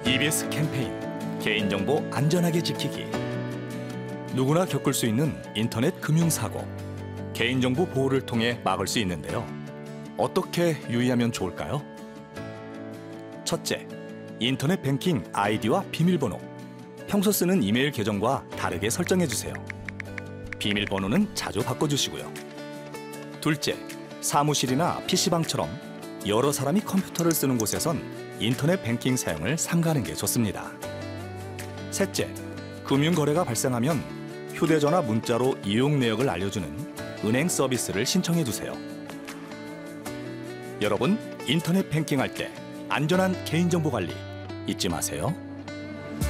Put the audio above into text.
EBS 캠페인 개인정보 안전하게 지키기. 누구나 겪을 수 있는 인터넷 금융사고. 개인정보 보호를 통해 막을 수 있는데요. 어떻게 유의하면 좋을까요? 첫째, 인터넷 뱅킹 아이디와 비밀번호. 평소 쓰는 이메일 계정과 다르게 설정해주세요. 비밀번호는 자주 바꿔주시고요. 둘째, 사무실이나 PC방처럼 여러 사람이 컴퓨터를 쓰는 곳에선 인터넷 뱅킹 사용을 삼가는 게 좋습니다. 셋째, 금융거래가 발생하면 휴대전화 문자로 이용 내역을 알려주는 은행 서비스를 신청해주세요. 여러분, 인터넷 뱅킹할 때 안전한 개인정보 관리 잊지 마세요.